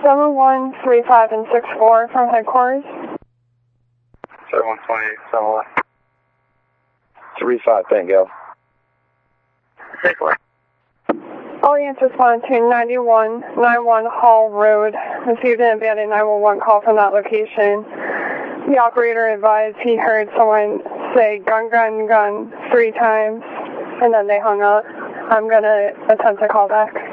7135 and 64 from headquarters. 7128, 71. 35, Tango. 64. All units respond to 9191 Hall Road. Received an abandoned 911 call from that location. The operator advised he heard someone say gun, gun, gun 3 times, and then they hung up. I'm going to attempt to call back.